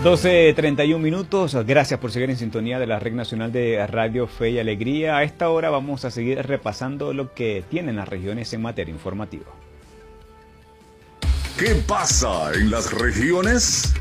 12:31. Gracias por seguir en sintonía de la Red Nacional de Radio Fe y Alegría. A esta hora vamos a seguir repasando lo que tienen las regiones en materia informativa. ¿Qué pasa en las regiones?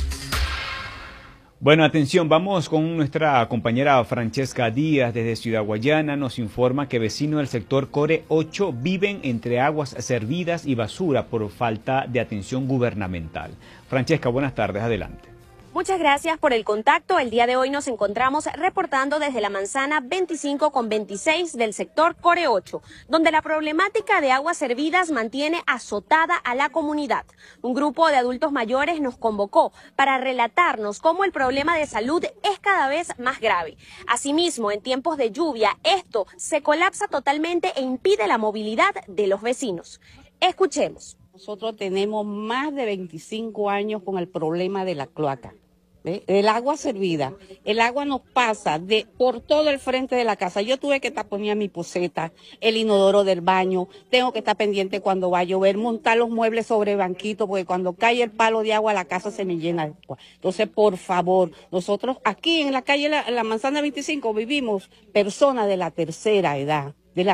Bueno, atención, vamos con nuestra compañera Francesca Díaz desde Ciudad Guayana. Nos informa que vecinos del sector Core 8 viven entre aguas servidas y basura por falta de atención gubernamental. Francesca, buenas tardes, adelante. Muchas gracias por el contacto. El día de hoy nos encontramos reportando desde la manzana 25 con 26 del sector Core 8, donde la problemática de aguas servidas mantiene azotada a la comunidad. Un grupo de adultos mayores nos convocó para relatarnos cómo el problema de salud es cada vez más grave. Asimismo, en tiempos de lluvia, esto se colapsa totalmente e impide la movilidad de los vecinos. Escuchemos. Nosotros tenemos más de 25 años con el problema de la cloaca. El agua servida, el agua nos pasa por todo el frente de la casa. Yo tuve que taponear mi poceta, el inodoro del baño, tengo que estar pendiente cuando va a llover, montar los muebles sobre banquitos, porque cuando cae el palo de agua la casa se me llena de agua. Entonces, por favor, nosotros aquí en la calle la Manzana 25 vivimos personas de la tercera edad.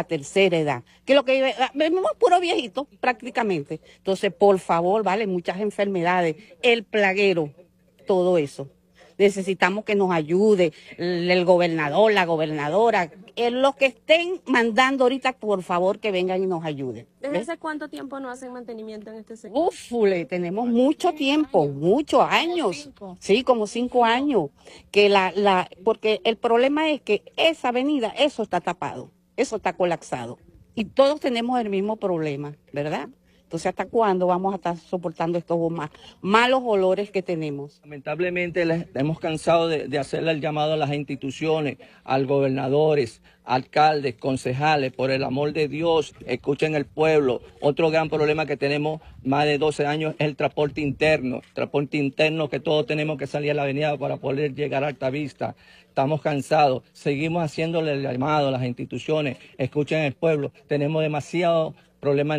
Que lo que vemos puro viejito prácticamente. Entonces, por favor, vale, muchas enfermedades, el plaguero, todo eso. Necesitamos que nos ayude el gobernador, la gobernadora, los que estén mandando ahorita, por favor, que vengan y nos ayuden. ¿Desde hace cuánto tiempo no hacen mantenimiento en este sector? Tenemos mucho tiempo, muchos años. Sí, como 5 años. Porque el problema es que esa avenida, eso está tapado, eso está colapsado. Y todos tenemos el mismo problema, ¿verdad? Entonces, ¿hasta cuándo vamos a estar soportando estos malos olores que tenemos? Lamentablemente hemos cansado de hacerle el llamado a las instituciones, a los gobernadores, alcaldes, concejales, por el amor de Dios, escuchen el pueblo. Otro gran problema que tenemos más de 12 años es el transporte interno que todos tenemos que salir a la avenida para poder llegar a Altavista. Estamos cansados, seguimos haciéndole el llamado a las instituciones, escuchen el pueblo, tenemos demasiado problemas